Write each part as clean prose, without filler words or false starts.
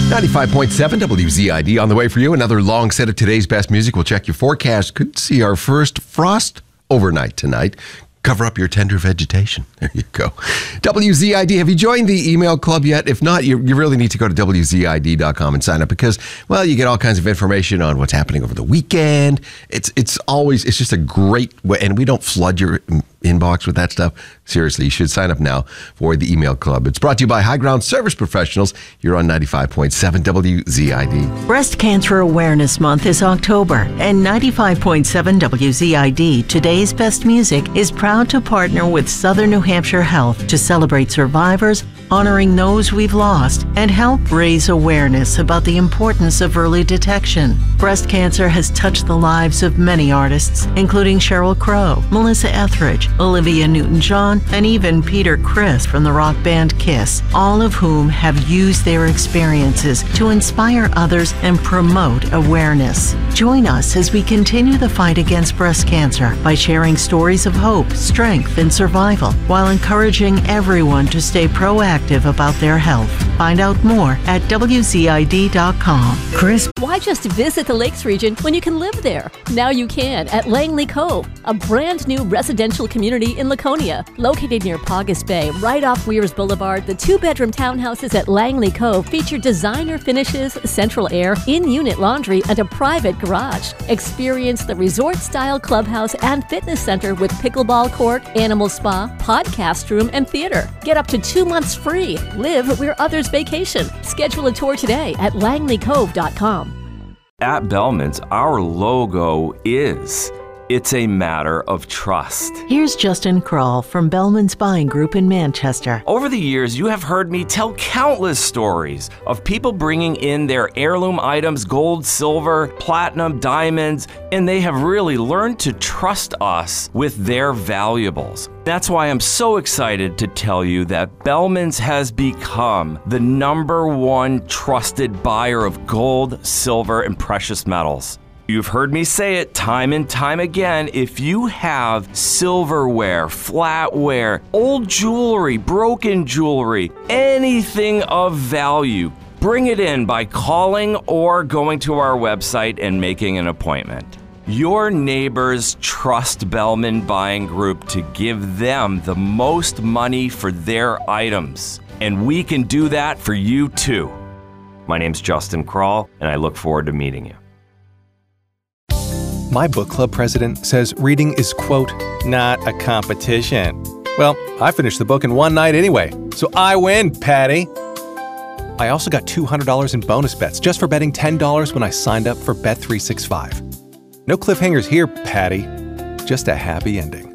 95.7 WZID on the way for you. Another long set of today's best music. We'll check your forecast. Could see our first frost overnight tonight. Cover up your tender vegetation. There you go. WZID, have you joined the email club yet? If not, you really need to go to WZID.com and sign up because, well, you get all kinds of information on what's happening over the weekend. It's just a great way, and we don't flood your inbox with that stuff. Seriously, you should sign up now for the email club. It's brought to you by High Ground Service Professionals. You're on 95.7 WZID. Breast Cancer Awareness Month is October, and 95.7 WZID, today's best music, is proud to partner with Southern New Hampshire Health to celebrate survivors, honoring those we've lost, and help raise awareness about the importance of early detection. Breast cancer has touched the lives of many artists, including Sheryl Crow, Melissa Etheridge, Olivia Newton-John, and even Peter Criss from the rock band Kiss, all of whom have used their experiences to inspire others and promote awareness. Join us as we continue the fight against breast cancer by sharing stories of hope, strength, and survival, while encouraging everyone to stay proactive about their health. Find out more at WZID.com. Chris. Why just visit the Lakes region when you can live there? Now you can at Langley Cove, a brand new residential community in Laconia. Located near Paugus Bay, right off Weirs Boulevard, the 2-bedroom townhouses at Langley Cove feature designer finishes, central air, in-unit laundry, and a private garage. Experience the resort-style clubhouse and fitness center with pickleball court, animal spa, podcast room, and theater. Get up to 2 months free. Live where others vacation. Schedule a tour today at langleycove.com. At Bellman's, our logo is, it's a matter of trust. Here's Justin Kroll from Bellman's Buying Group in Manchester. Over the years, you have heard me tell countless stories of people bringing in their heirloom items, gold, silver, platinum, diamonds, and they have really learned to trust us with their valuables. That's why I'm so excited to tell you that Bellman's has become the #1 trusted buyer of gold, silver, and precious metals. You've heard me say it time and time again. If you have silverware, flatware, old jewelry, broken jewelry, anything of value, bring it in by calling or going to our website and making an appointment. Your neighbors trust Bellman Buying Group to give them the most money for their items, and we can do that for you too. My name's Justin Kroll, and I look forward to meeting you. My book club president says reading is, quote, not a competition. Well, I finished the book in one night anyway, so I win, Patty. I also got $200 in bonus bets just for betting $10 when I signed up for Bet365. No cliffhangers here, Patty. Just a happy ending.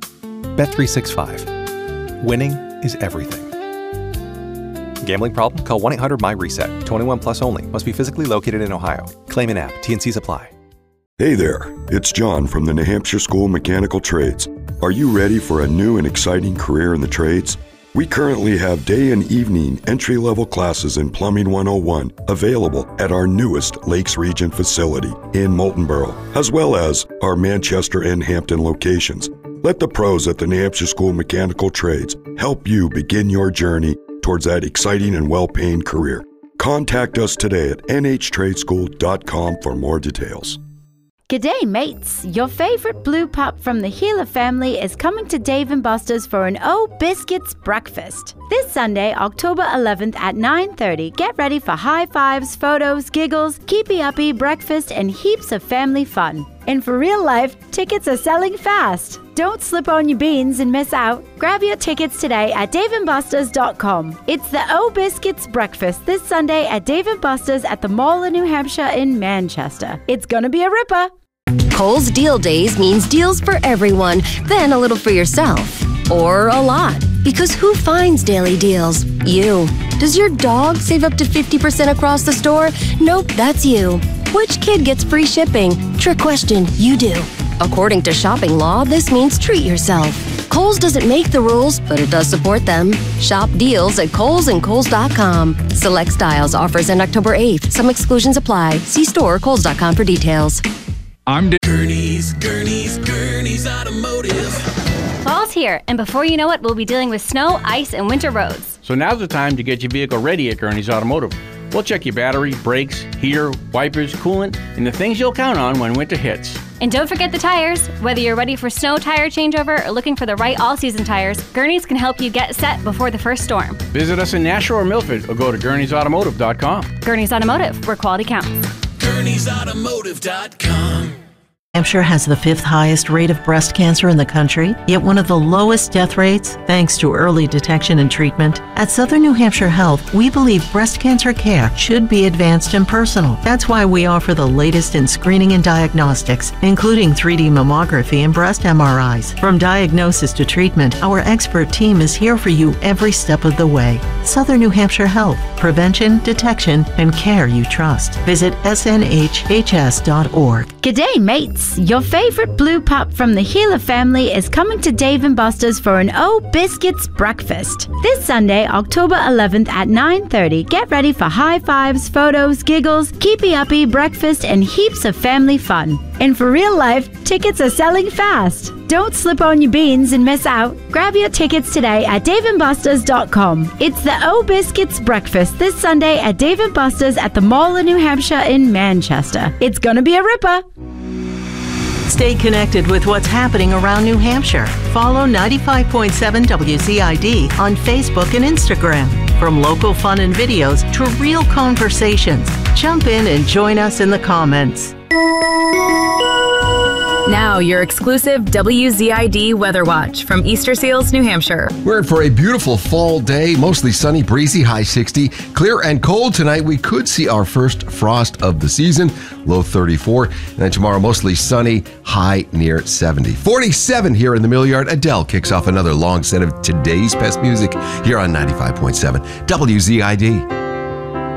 Bet365. Winning is everything. Gambling problem? Call 1-800-MY-RESET. 21 plus only. Must be physically located in Ohio. Claim in app. T&Cs apply. Hey there, it's John from the New Hampshire School of Mechanical Trades. Are you ready for a new and exciting career in the trades? We currently have day and evening entry-level classes in Plumbing 101 available at our newest Lakes Region facility in Moultonborough, as well as our Manchester and Hampton locations. Let the pros at the New Hampshire School of Mechanical Trades help you begin your journey towards that exciting and well-paying career. Contact us today at nhtradeschool.com for more details. G'day mates, your favourite blue pup from the Gila family is coming to Dave & Buster's for an Oh Biscuits breakfast. This Sunday, October 11th at 9:30, get ready for high fives, photos, giggles, keepy-uppy, breakfast, and heaps of family fun. And for real life, tickets are selling fast. Don't slip on your beans and miss out. Grab your tickets today at daveandbusters.com. It's the Oh Biscuits breakfast this Sunday at Dave & Buster's at the Mall of New Hampshire in Manchester. It's gonna be a ripper. Kohl's Deal Days means deals for everyone, then a little for yourself. Or a lot. Because who finds daily deals? You. Does your dog save up to 50% across the store? Nope, that's you. Which kid gets free shipping? Trick question, you do. According to shopping law, this means treat yourself. Kohl's doesn't make the rules, but it does support them. Shop deals at Kohl's and Kohl's.com. Select styles, offers end October 8th. Some exclusions apply. See store or Kohl's.com for details. I'm Gurney's Automotive. Fall's here, and before you know it, we'll be dealing with snow, ice, and winter roads. So now's the time to get your vehicle ready at Gurney's Automotive. We'll check your battery, brakes, heater, wipers, coolant, and the things you'll count on when winter hits. And don't forget the tires. Whether you're ready for snow tire changeover or looking for the right all-season tires, Gurney's can help you get set before the first storm. Visit us in Nashua or Milford or go to Gurney'sAutomotive.com. Gurney's Automotive, where quality counts. Gurney'sAutomotive.com. New Hampshire has the 5th highest rate of breast cancer in the country, yet one of the lowest death rates thanks to early detection and treatment. At Southern New Hampshire Health, we believe breast cancer care should be advanced and personal. That's why we offer the latest in screening and diagnostics, including 3D mammography and breast MRIs. From diagnosis to treatment, our expert team is here for you every step of the way. Southern New Hampshire Health, prevention, detection, and care you trust. Visit snhhs.org. G'day, mates. Your favorite blue pup from the Gila family is coming to Dave & Buster's for an O Biscuits breakfast. This Sunday, October 11th at 9:30, get ready for high fives, photos, giggles, keepy-uppy, breakfast, and heaps of family fun. And for real life, tickets are selling fast. Don't slip on your beans and miss out. Grab your tickets today at daveandbusters.com. It's the O Biscuits breakfast this Sunday at Dave & Buster's at the Mall of New Hampshire in Manchester. It's gonna be a ripper. Stay connected with what's happening around New Hampshire. Follow 95.7 WZID on Facebook and Instagram. From local fun and videos to real conversations, jump in and join us in the comments. Now, your exclusive WZID Weather Watch from Easter Seals, New Hampshire. We're in for a beautiful fall day, mostly sunny, breezy, high 60. Clear and cold tonight. We could see our first frost of the season, low 34. And then tomorrow, mostly sunny, high near 70. 47 here in the Mill Yard. Adele kicks off another long set of today's best music here on 95.7 WZID.